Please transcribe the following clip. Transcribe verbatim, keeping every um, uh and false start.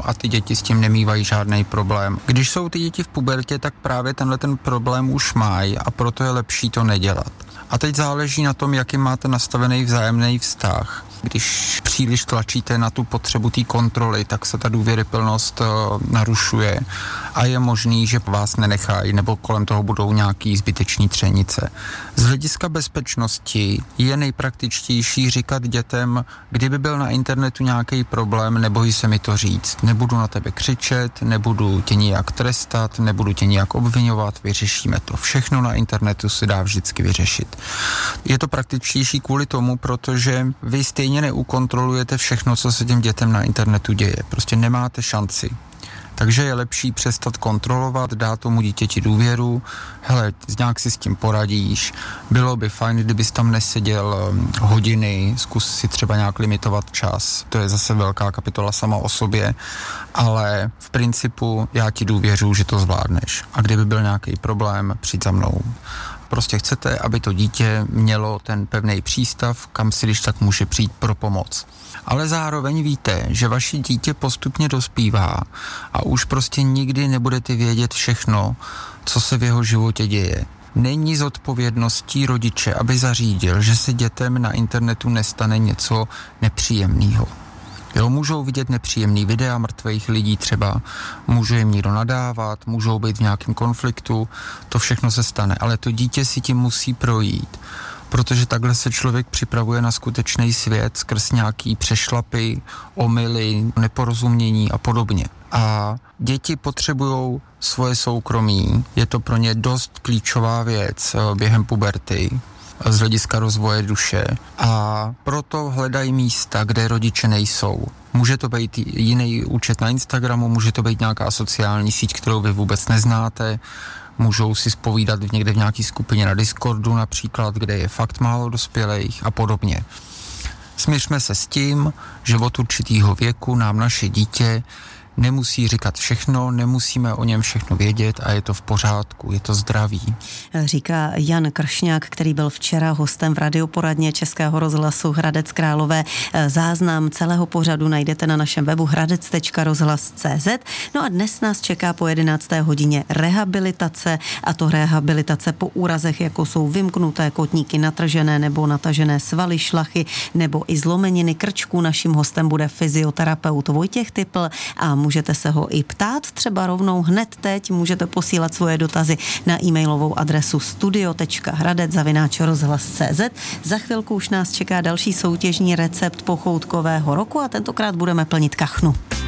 a ty děti s tím nemývají žádný problém. Když jsou ty děti v pubertě, tak právě tenhle ten problém už mají a proto je lepší to nedělat. A teď záleží na tom, jaký máte nastavený vzájemný vztah. Když příliš tlačíte na tu potřebu té kontroly, tak se ta důvěryplnost uh, narušuje a je možný, že vás nenechají nebo kolem toho budou nějaký zbytečný třenice. Z hlediska bezpečnosti je nejpraktičtější říkat dětem, kdyby byl na internetu nějaký problém, neboj se mi to říct. Nebudu na tebe křičet, nebudu tě nijak trestat, nebudu tě nijak obviňovat, vyřešíme to. Všechno na internetu se dá vždycky vyřešit. Je to praktičtější kvůli tomu, protože vy stejně neukontrolujete všechno, co se těm dětem na internetu děje. Prostě nemáte šanci. Takže je lepší přestat kontrolovat, dát tomu dítěti důvěru, hele, nějak si s tím poradíš, bylo by fajn, kdybys tam neseděl hodiny, zkus si třeba nějak limitovat čas, to je zase velká kapitola sama o sobě, ale v principu já ti důvěřuji, že to zvládneš a kdyby byl nějaký problém, přijď za mnou. Prostě chcete, aby to dítě mělo ten pevný přístav, kam si když tak může přijít pro pomoc. Ale zároveň víte, že vaše dítě postupně dospívá a už prostě nikdy nebudete vědět všechno, co se v jeho životě děje. Není zodpovědností rodiče, aby zařídil, že se dětem na internetu nestane něco nepříjemného. Jo, můžou vidět nepříjemný videa mrtvých lidí třeba, může jim někdo nadávat, můžou být v nějakém konfliktu, to všechno se stane, ale to dítě si tím musí projít, protože takhle se člověk připravuje na skutečný svět skrz nějaký přešlapy, omyly, neporozumění a podobně. A děti potřebují svoje soukromí, je to pro ně dost klíčová věc během puberty, z hlediska rozvoje duše a proto hledají místa, kde rodiče nejsou. Může to být jiný účet na Instagramu, může to být nějaká sociální síť, kterou vy vůbec neznáte, můžou si zpovídat někde v nějaké skupině na Discordu například, kde je fakt málo dospělých a podobně. Směřme se s tím, že od určitého věku nám naše dítě nemusí říkat všechno, nemusíme o něm všechno vědět a je to v pořádku, je to zdravý. Říká Jan Kršňák, který byl včera hostem v radioporadně Českého rozhlasu Hradec Králové. Záznam celého pořadu najdete na našem webu hradec tečka rozhlas tečka cé zet. No a dnes nás čeká po jedenácté hodině rehabilitace, a to rehabilitace po úrazech, jako jsou vymknuté kotníky, natržené nebo natažené svaly, šlachy nebo i zlomeniny krčků. Naším hostem bude fyzioterapeut Vojtěch Typl a můžete se ho i ptát třeba rovnou hned teď, můžete posílat svoje dotazy na e-mailovou adresu studio tečka hradec zavináč rozhlas tečka cé zet. Za chvilku už nás čeká další soutěžní recept pochoutkového roku a tentokrát budeme plnit kachnu.